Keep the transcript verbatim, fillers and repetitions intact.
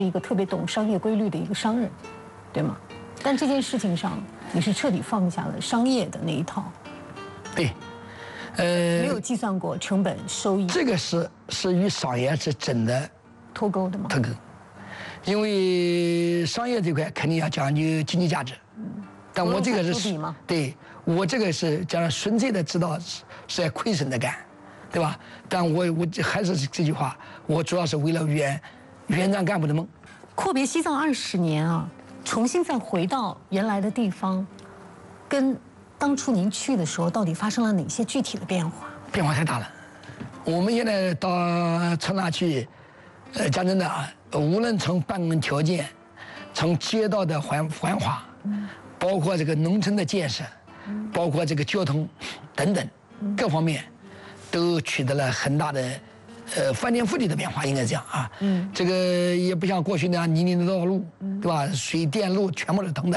一个特别懂商业规律的一个商人，对吗？但这件事情上，你是彻底放下了商业的那一套， 对，呃， 没有计算过成本收益。 这个是是与商业是真的脱钩的吗？ 脱钩，因为商业这块肯定要讲究经济价值，但我这个是对我这个是讲纯粹的知道是是在亏损的干，对吧？但我我还是这句话，我主要是为了圆圆咱干部的梦。 阔别西藏二十年啊，重新再回到原来的地方，跟当初您去的时候到底发生了哪些具体的变化？ 变化太大了。我们现在到从哪去，呃，讲真的啊，无论从办公条件，从街道的繁繁华，包括这个农村的建设，包括这个交通等等各方面，都取得了很大的呃翻天覆地的变化，应该这样啊。嗯，这个也不像过去那样泥泞的道路，对吧？水电路全部是通的。